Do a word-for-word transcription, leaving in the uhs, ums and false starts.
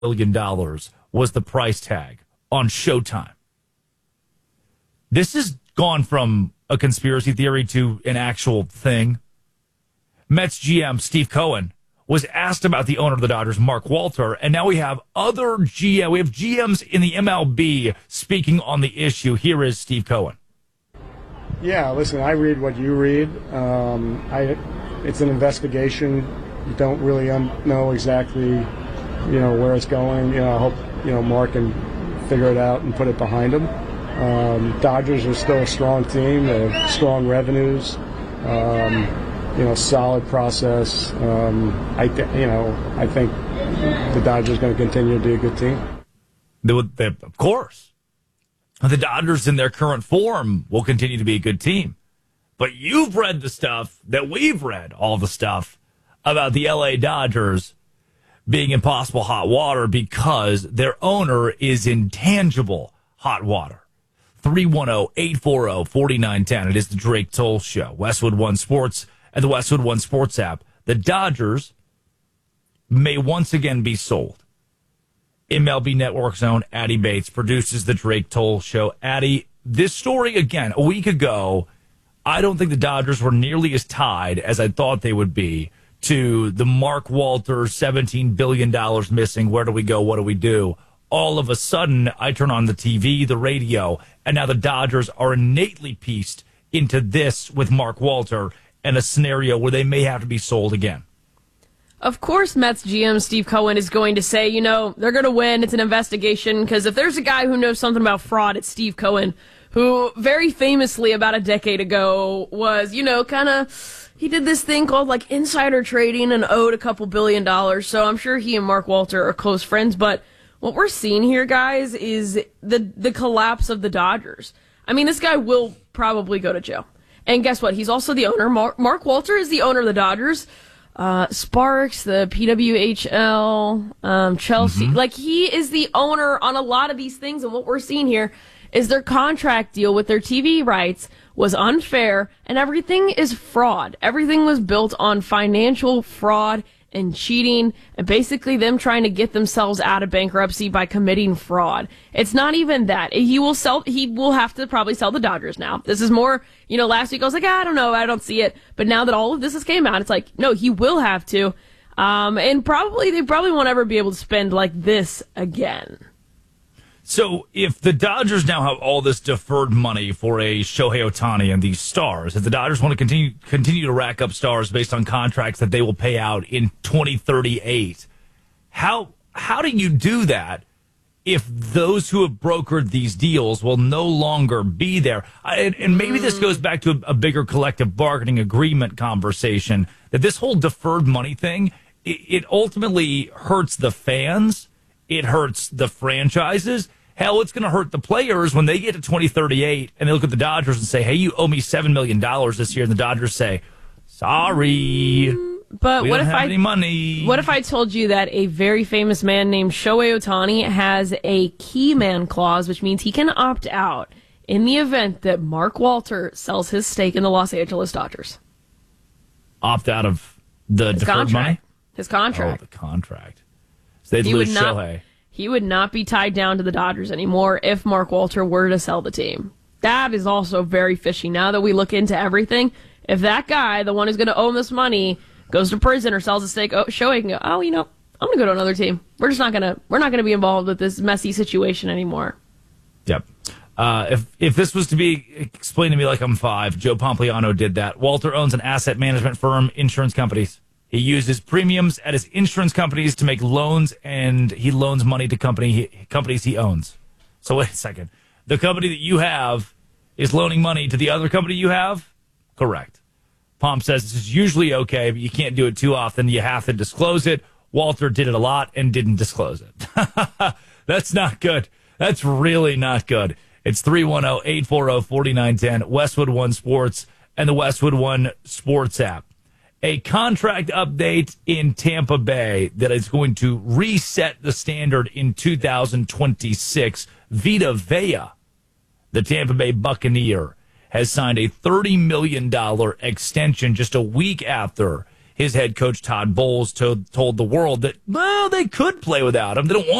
billion dollars was the price tag on Showtime. This has gone from a conspiracy theory to an actual thing. Mets G M Steve Cohen was asked about the owner of the Dodgers, Mark Walter, and now we have other G M. We have G Ms in the M L B speaking on the issue. Here is Steve Cohen. Yeah, listen, I read what you read. Um, I, it's an investigation. You don't really un- know exactly, you know, where it's going. You know, I hope, you know, Mark can figure it out and put it behind him. Um, Dodgers are still a strong team. They have strong revenues. Um, you know, solid process. Um, I, th- you know, I think the Dodgers are going to continue to be a good team. They would, they, of course. The Dodgers in their current form will continue to be a good team. But you've read the stuff that we've read, all the stuff about the L A Dodgers being impossible hot water because their owner is intangible hot water. three one zero, eight four zero, four nine one zero. It is the Drake Toll Show. Westwood One Sports and the Westwood One Sports app. The Dodgers may once again be sold. M L B Network's own Addy Bates produces the Drake Toll Show. Addy, this story, again, a week ago, I don't think the Dodgers were nearly as tied as I thought they would be to the Mark Walter seventeen billion dollars missing. Where do we go? What do we do? All of a sudden, I turn on the T V, the radio, and now the Dodgers are innately pieced into this with Mark Walter and a scenario where they may have to be sold again. Of course, Mets G M Steve Cohen is going to say, you know, they're going to win. It's an investigation. Because if there's a guy who knows something about fraud, it's Steve Cohen, who very famously about a decade ago was, you know, kind of, he did this thing called like insider trading and owed a couple billion dollars. So I'm sure he and Mark Walter are close friends. But what we're seeing here, guys, is the, the collapse of the Dodgers. I mean, this guy will probably go to jail. And guess what? He's also the owner. Mark, Mark Walter is the owner of the Dodgers. Uh, Sparks, the P W H L, um, Chelsea. Mm-hmm. Like, he is the owner on a lot of these things. And what we're seeing here is their contract deal with their T V rights was unfair, and everything is fraud. Everything was built on financial fraud and cheating, and basically them trying to get themselves out of bankruptcy by committing fraud. It's not even that. He will sell, he will have to probably sell the Dodgers now. This is more, you know, last week I was like, I don't know, I don't see it. But now that all of this has came out, it's like, no, he will have to. Um, and probably, they probably won't ever be able to spend like this again. So if the Dodgers now have all this deferred money for a Shohei Ohtani and these stars, if the Dodgers want to continue continue to rack up stars based on contracts that they will pay out in twenty thirty-eight, how how do you do that if those who have brokered these deals will no longer be there? And, and maybe this goes back to a, a bigger collective bargaining agreement conversation, that this whole deferred money thing, it, it ultimately hurts the fans. It hurts the franchises. Hell, it's going to hurt the players when they get to twenty thirty-eight and they look at the Dodgers and say, hey, you owe me seven million dollars this year. And the Dodgers say, sorry, but we what don't if have I, any money. What if I told you that a very famous man named Shohei Ohtani has a key man clause, which means he can opt out in the event that Mark Walter sells his stake in the Los Angeles Dodgers? Opt out of the his deferred contract. money? His contract. Oh, the contract. They'd he lose would not, Shohei. He would not be tied down to the Dodgers anymore if Mark Walter were to sell the team. That is also very fishy. Now that we look into everything, if that guy, the one who's going to own this money, goes to prison or sells a stake, oh, Shohei can go, oh, you know, I'm going to go to another team. We're just not going to, we're not going to be involved with this messy situation anymore. Yep. Uh, if if this was to be explained to me like I'm five, Joe Pompliano did that. Walter owns an asset management firm, insurance companies. He uses premiums at his insurance companies to make loans, and he loans money to company he, companies he owns. So wait a second. The company that you have is loaning money to the other company you have? Correct. Pomp says this is usually okay, but you can't do it too often. You have to disclose it. Walter did it a lot and didn't disclose it. That's not good. That's really not good. It's three one zero, eight four zero, four nine one zero, Westwood One Sports, and the Westwood One Sports app. A contract update in Tampa Bay that is going to reset the standard in two thousand twenty-six. Vita Vea, the Tampa Bay Buccaneer, has signed a thirty million dollars extension just a week after his head coach Todd Bowles told, told the world that, well, they could play without him. They don't want